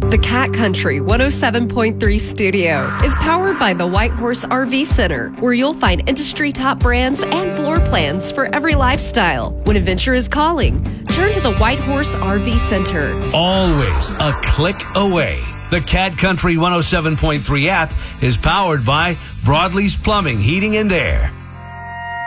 The Cat Country 107.3 studio is powered by the White Horse RV Center, where you'll find industry top brands and floor plans for every lifestyle. When adventure is calling, turn to the White Horse RV Center. Always a click away. The Cat Country 107.3 app is powered by Broadleaf's Plumbing, Heating, and Air.